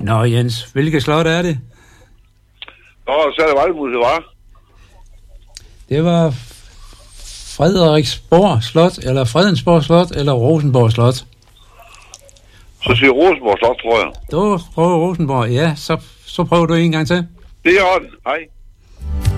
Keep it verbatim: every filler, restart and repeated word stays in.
Nå Jens, hvilket slot er det? Nå, så er det Valmose, det var. Det var Frederiksborg Slot, eller Fredensborg Slot, eller Rosenborg Slot. Så siger Rosenborg Slot, tror jeg. Du prøver Rosenborg, ja, så, så prøver du en gang til. Det er ordentligt. Hej.